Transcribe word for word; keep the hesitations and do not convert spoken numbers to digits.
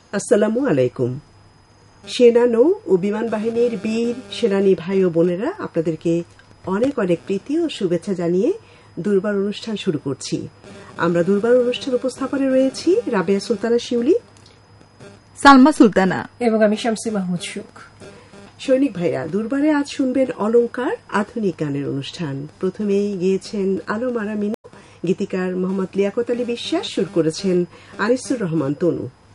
আসসালামু আলাইকুম। সেনা নৌ ও বিমান বাহিনীর বীর সেনানী ভাই ও বোনেরা, আপনাদেরকে অনেক অনেক প্রীতি ও শুভেচ্ছা জানিয়ে দুর্বার অনুষ্ঠান শুরু করছি। আমরা দুর্বার অনুষ্ঠান উপস্থাপনে রয়েছি রাবেয়া সুলতানা শিউলি, সালমা সুলতানা এবং আমি শামসী মাহমুদ সুখ। সৈনিক ভাইরা, দুর্বারে আজ শুনবেন অলংকার আধুনিক গানের অনুষ্ঠান। প্রথমেই গিয়েছেন আলম আরা মিনু, গীতিকার মোহাম্মদ লিয়াকত আলী বিশ্বাস, সুর করেছেন আনিসুর রহমান তনু।